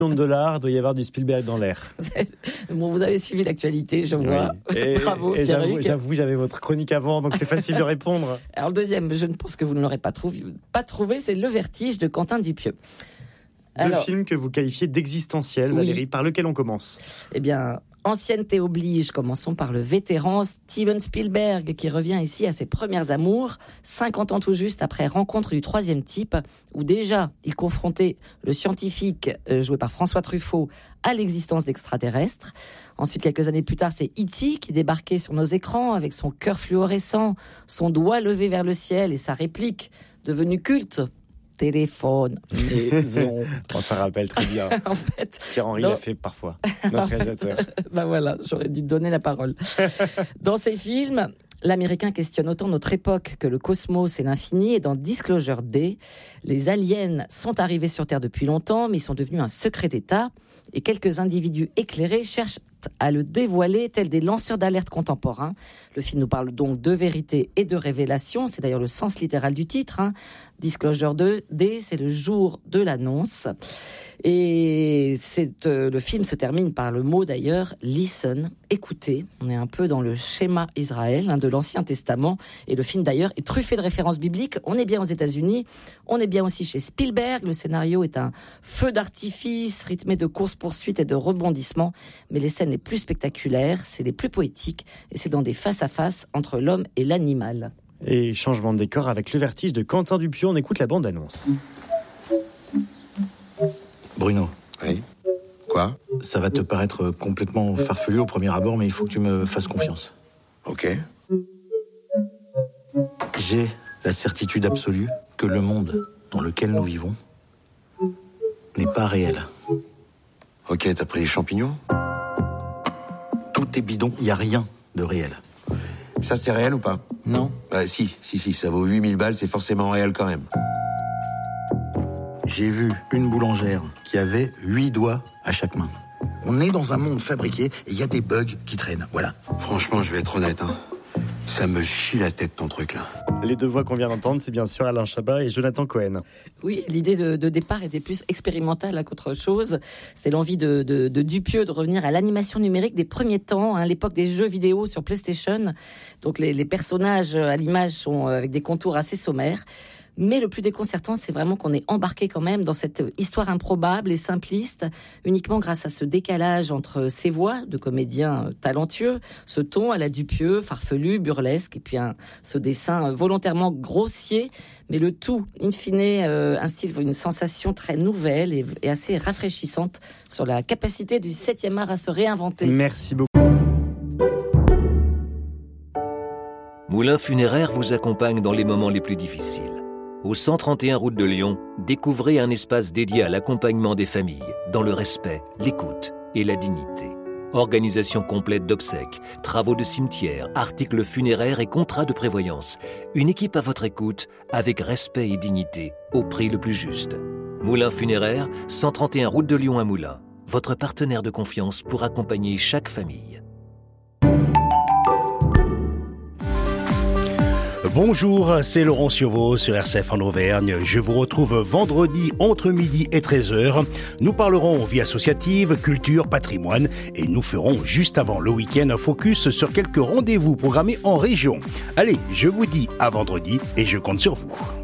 $1 doit y avoir du Spielberg dans l'air. Bon, vous avez suivi l'actualité, je vois. Oui. Bravo, et Pierrick. j'avoue, j'avais votre chronique avant, donc c'est facile de répondre. Alors le deuxième, je ne pense que vous ne l'aurez pas trouvé, c'est Le Vertige de Quentin Dupieux. Deux films que vous qualifiez d'existentiels, Valérie, par lequel on commence? Eh bien, ancienneté oblige, commençons par le vétéran Steven Spielberg, qui revient ici à ses premières amours, 50 ans tout juste après Rencontre du troisième type, où déjà il confrontait le scientifique, joué par François Truffaut, à l'existence d'extraterrestres. Ensuite, quelques années plus tard, c'est E.T. qui débarquait sur nos écrans avec son cœur fluorescent, son doigt levé vers le ciel et sa réplique devenue culte. Téléphone, maison. On s'en rappelle très bien. En fait, Pierre-Henri l'a fait parfois, notre réalisateur. Ben voilà, j'aurais dû donner la parole. Dans ces films, l'Américain questionne autant notre époque que le cosmos et l'infini. Et dans Disclosure Day, les aliens sont arrivés sur Terre depuis longtemps, mais ils sont devenus un secret d'État. Et quelques individus éclairés cherchent à le dévoiler, tels des lanceurs d'alerte contemporains. Le film nous parle donc de vérité et de révélation. C'est d'ailleurs le sens littéral du titre. Disclosure Day, c'est le jour de l'annonce. Et le film se termine par le mot d'ailleurs, listen, écoutez. On est un peu dans le schéma Israël de l'Ancien Testament. Et le film d'ailleurs est truffé de références bibliques. On est bien aux États-Unis, on est bien aussi chez Spielberg. Le scénario est un feu d'artifice rythmé de courses-poursuites et de rebondissements. Mais les scènes les plus spectaculaires, c'est les plus poétiques. Et c'est dans des face-à-face entre l'homme et l'animal. Et changement de décor avec Le Vertige de Quentin Dupieux. On écoute la bande-annonce. Bruno. Oui. Quoi? Ça va te paraître complètement farfelu au premier abord, mais il faut que tu me fasses confiance. Ok. J'ai la certitude absolue que le monde dans lequel nous vivons n'est pas réel. Ok, t'as pris les champignons? Tout est bidon, il n'y a rien de réel. Ça, c'est réel ou pas? Non. Bah si, ça vaut 8000 balles, c'est forcément réel quand même. J'ai vu une boulangère qui avait 8 doigts à chaque main. On est dans un monde fabriqué et il y a des bugs qui traînent, voilà. Franchement, je vais être honnête, ça me chie la tête ton truc là. Les deux voix qu'on vient d'entendre, c'est bien sûr Alain Chabat et Jonathan Cohen. Oui, l'idée de départ était plus expérimentale qu'autre chose. C'était l'envie de Dupieux de revenir à l'animation numérique des premiers temps, l'époque des jeux vidéo sur PlayStation. Donc les personnages à l'image sont avec des contours assez sommaires. Mais le plus déconcertant, c'est vraiment qu'on est embarqué quand même dans cette histoire improbable et simpliste, uniquement grâce à ce décalage entre ces voix de comédiens talentueux, ce ton à la Dupieux, farfelu, burlesque, et puis ce dessin volontairement grossier, mais le tout, in fine, instille une sensation très nouvelle et assez rafraîchissante sur la capacité du 7e art à se réinventer. Merci beaucoup. Moulin Funéraire vous accompagne dans les moments les plus difficiles. Au 131 route de Lyon, découvrez un espace dédié à l'accompagnement des familles, dans le respect, l'écoute et la dignité. Organisation complète d'obsèques, travaux de cimetière, articles funéraires et contrats de prévoyance. Une équipe à votre écoute, avec respect et dignité, au prix le plus juste. Moulin Funéraire, 131 route de Lyon à Moulins. Votre partenaire de confiance pour accompagner chaque famille. Bonjour, c'est Laurent Ciovo sur RCF en Auvergne. Je vous retrouve vendredi entre midi et 13h. Nous parlerons vie associative, culture, patrimoine et nous ferons juste avant le week-end un focus sur quelques rendez-vous programmés en région. Allez, je vous dis à vendredi et je compte sur vous.